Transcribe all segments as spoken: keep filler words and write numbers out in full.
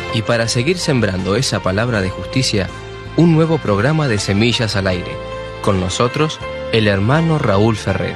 Y para seguir sembrando esa palabra de justicia, un nuevo programa de Semillas al Aire. Con nosotros, el hermano Raúl Ferrero.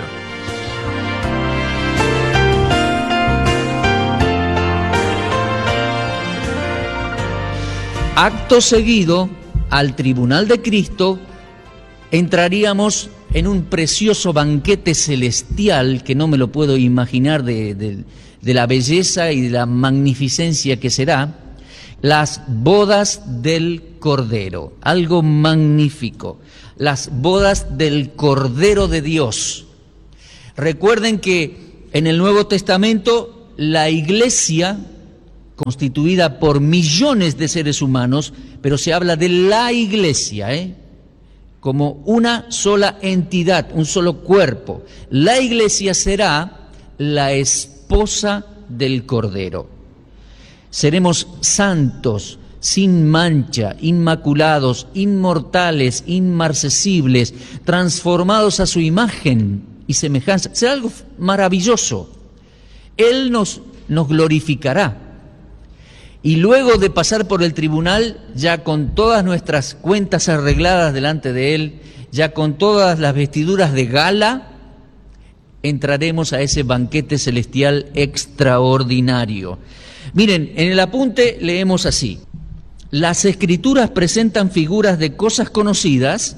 Acto seguido, al tribunal de Cristo, entraríamos en un precioso banquete celestial que no me lo puedo imaginar de, de, de la belleza y de la magnificencia que será. Las bodas del Cordero, algo magnífico, las bodas del Cordero de Dios. Recuerden que en el Nuevo Testamento la Iglesia, constituida por millones de seres humanos, pero se habla de la Iglesia, ¿eh? como una sola entidad, un solo cuerpo. La Iglesia será la esposa del Cordero. Seremos santos, sin mancha, inmaculados, inmortales, inmarcesibles, transformados a su imagen y semejanza. Será algo maravilloso. Él nos, nos glorificará. Y luego de pasar por el tribunal, ya con todas nuestras cuentas arregladas delante de Él, ya con todas las vestiduras de gala, entraremos a ese banquete celestial extraordinario. Miren, en el apunte leemos así: las Escrituras presentan figuras de cosas conocidas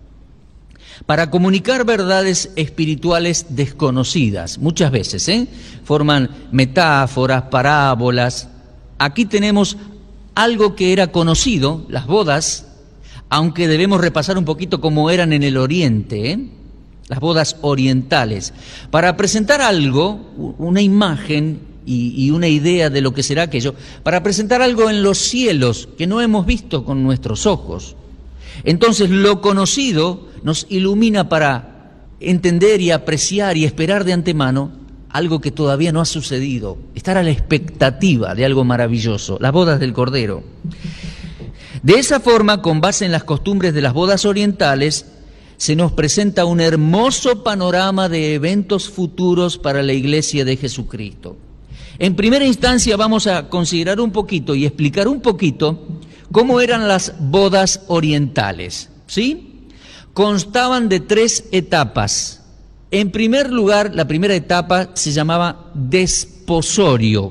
para comunicar verdades espirituales desconocidas. Muchas veces, ¿eh? forman metáforas, parábolas. Aquí tenemos algo que era conocido, las bodas, aunque debemos repasar un poquito cómo eran en el Oriente, ¿eh? las bodas orientales, para presentar algo, una imagen y, y una idea de lo que será aquello, para presentar algo en los cielos que no hemos visto con nuestros ojos. Entonces lo conocido nos ilumina para entender y apreciar y esperar de antemano algo que todavía no ha sucedido, estar a la expectativa de algo maravilloso, las bodas del Cordero. De esa forma, con base en las costumbres de las bodas orientales, se nos presenta un hermoso panorama de eventos futuros para la Iglesia de Jesucristo. En primera instancia vamos a considerar un poquito y explicar un poquito cómo eran las bodas orientales, ¿sí? Constaban de tres etapas. En primer lugar, la primera etapa se llamaba desposorio.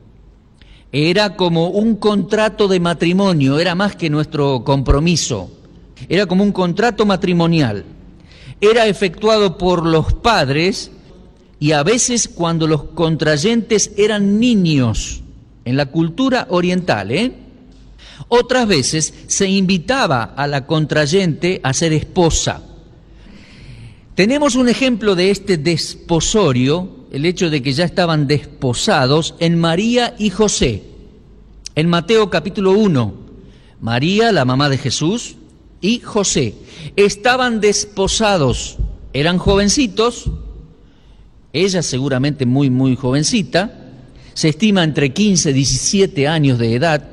Era como un contrato de matrimonio, era más que nuestro compromiso. Era como un contrato matrimonial. Era efectuado por los padres y a veces cuando los contrayentes eran niños, en la cultura oriental, ¿eh? Otras veces se invitaba a la contrayente a ser esposa. Tenemos un ejemplo de este desposorio, el hecho de que ya estaban desposados, en María y José. En Mateo capítulo uno, María, la mamá de Jesús, y José estaban desposados, eran jovencitos, ella seguramente muy muy jovencita, se estima entre quince y diecisiete años de edad,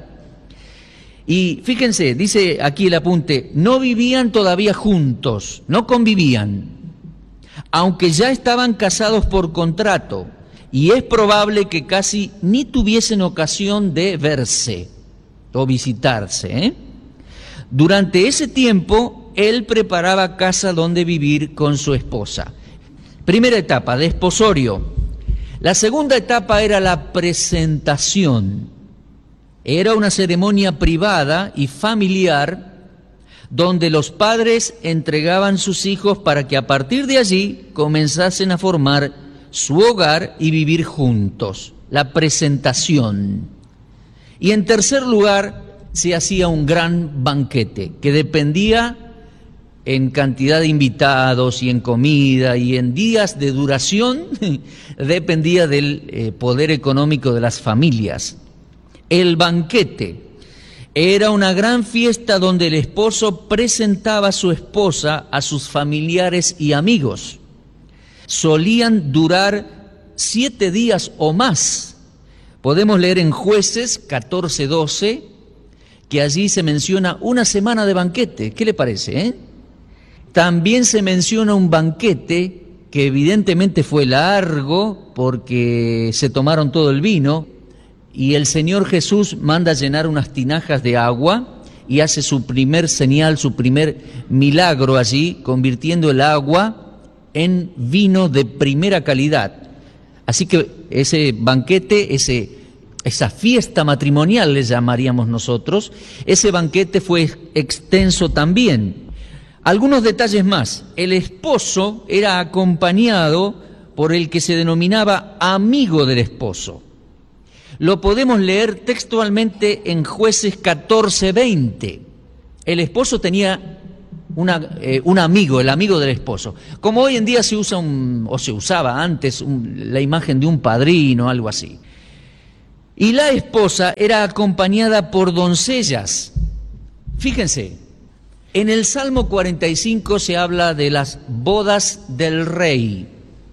y fíjense, dice aquí el apunte, no vivían todavía juntos, no convivían, aunque ya estaban casados por contrato, y es probable que casi ni tuviesen ocasión de verse o visitarse, ¿eh? Durante ese tiempo, él preparaba casa donde vivir con su esposa. Primera etapa, desposorio. La segunda etapa era la presentación. Era una ceremonia privada y familiar donde los padres entregaban sus hijos para que a partir de allí comenzasen a formar su hogar y vivir juntos. La presentación. Y en tercer lugar, se hacía un gran banquete que dependía en cantidad de invitados y en comida y en días de duración, dependía del eh, poder económico de las familias. El banquete era una gran fiesta donde el esposo presentaba a su esposa a sus familiares y amigos. Solían durar siete días o más. Podemos leer en Jueces catorce doce que allí se menciona una semana de banquete. ¿Qué le parece, eh? También se menciona un banquete que evidentemente fue largo porque se tomaron todo el vino y el Señor Jesús manda llenar unas tinajas de agua y hace su primer señal, su primer milagro allí, convirtiendo el agua en vino de primera calidad. Así que ese banquete, ese, esa fiesta matrimonial le llamaríamos nosotros, ese banquete fue extenso también. Algunos detalles más. El esposo era acompañado por el que se denominaba amigo del esposo. Lo podemos leer textualmente en Jueces catorce veinte. El esposo tenía una, eh, un amigo, el amigo del esposo. Como hoy en día se usa, un, o se usaba antes, un, la imagen de un padrino, algo así. Y la esposa era acompañada por doncellas. Fíjense, en el Salmo cuarenta y cinco se habla de las bodas del rey.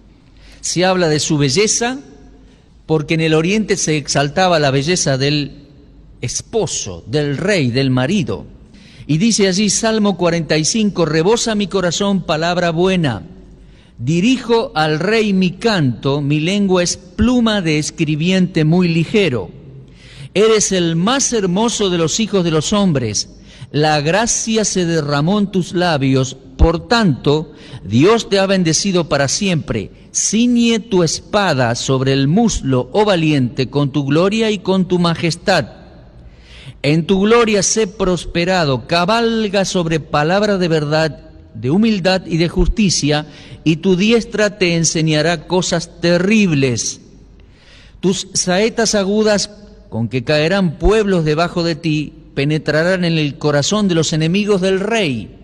Se habla de su belleza, porque en el oriente se exaltaba la belleza del esposo, del rey, del marido. Y dice allí Salmo cuarenta y cinco, rebosa mi corazón palabra buena, dirijo al rey mi canto, mi lengua es pluma de escribiente muy ligero. Eres el más hermoso de los hijos de los hombres, la gracia se derramó en tus labios, por tanto, Dios te ha bendecido para siempre. Ciñe tu espada sobre el muslo, oh valiente, con tu gloria y con tu majestad. En tu gloria sé prosperado, cabalga sobre palabra de verdad, de humildad y de justicia, y tu diestra te enseñará cosas terribles. Tus saetas agudas, con que caerán pueblos debajo de ti, penetrarán en el corazón de los enemigos del rey.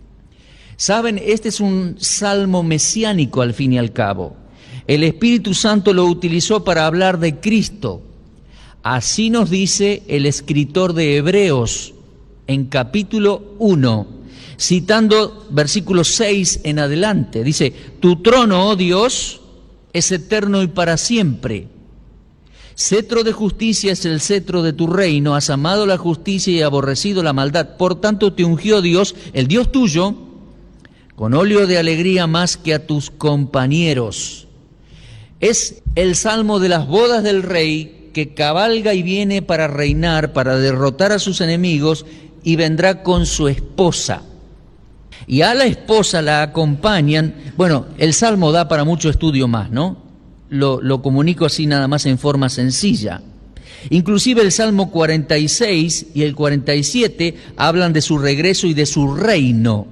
Saben, este es un salmo mesiánico al fin y al cabo. El Espíritu Santo lo utilizó para hablar de Cristo. Así nos dice el escritor de Hebreos en capítulo uno, citando versículos seis en adelante. Dice, tu trono, oh Dios, es eterno y para siempre. Cetro de justicia es el cetro de tu reino, has amado la justicia y aborrecido la maldad. Por tanto te ungió Dios, el Dios tuyo, con óleo de alegría más que a tus compañeros. Es el salmo de las bodas del rey que cabalga y viene para reinar, para derrotar a sus enemigos y vendrá con su esposa. Y a la esposa la acompañan, bueno, el salmo da para mucho estudio más, ¿no? Lo, lo comunico así nada más en forma sencilla. Inclusive el Salmo cuarenta y seis y el cuarenta y siete hablan de su regreso y de su reino.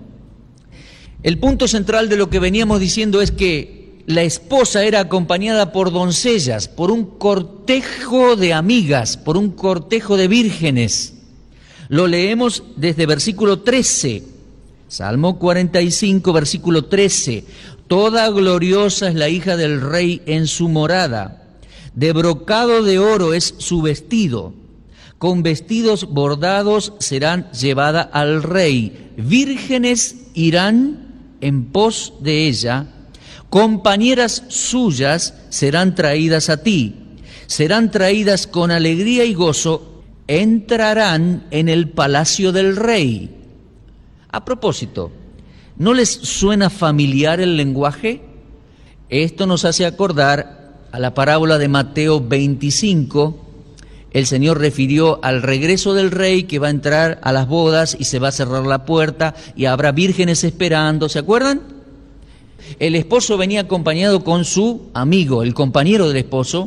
El punto central de lo que veníamos diciendo es que la esposa era acompañada por doncellas, por un cortejo de amigas, por un cortejo de vírgenes. Lo leemos desde versículo trece, Salmo cuarenta y cinco, versículo trece. Toda gloriosa es la hija del rey en su morada, de brocado de oro es su vestido, con vestidos bordados serán llevada al rey, vírgenes irán en pos de ella, compañeras suyas serán traídas a ti, serán traídas con alegría y gozo, entrarán en el palacio del rey. A propósito, ¿no les suena familiar el lenguaje? Esto nos hace acordar a la parábola de Mateo veinticinco. El Señor refirió al regreso del rey que va a entrar a las bodas y se va a cerrar la puerta y habrá vírgenes esperando. ¿Se acuerdan? El esposo venía acompañado con su amigo, el compañero del esposo,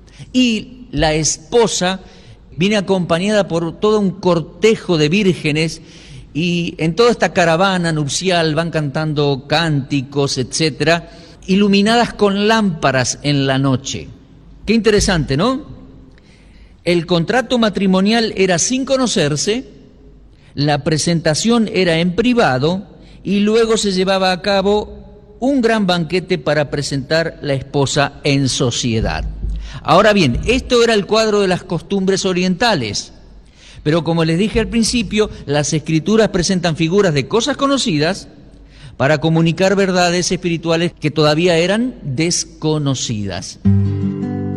y la esposa viene acompañada por todo un cortejo de vírgenes. Y en toda esta caravana nupcial van cantando cánticos, etcétera, iluminadas con lámparas en la noche. Qué interesante, ¿no? El contrato matrimonial era sin conocerse, la presentación era en privado y luego se llevaba a cabo un gran banquete para presentar la esposa en sociedad. Ahora bien, esto era el cuadro de las costumbres orientales. Pero como les dije al principio, las Escrituras presentan figuras de cosas conocidas para comunicar verdades espirituales que todavía eran desconocidas.